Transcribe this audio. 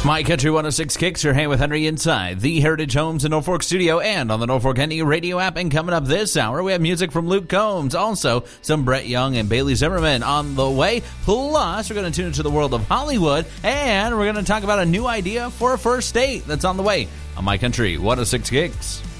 My Country 106 Kicks, your hand with Henry inside the Heritage Homes in Norfolk studio and on the Norfolk NE radio app. And coming up this hour, we have music from Luke Combs. Also, some Brett Young and Bailey Zimmerman on the way. Plus, we're going to tune into the world of Hollywood. And we're going to talk about a new idea for a first date that's on the way on My Country 106 Kicks.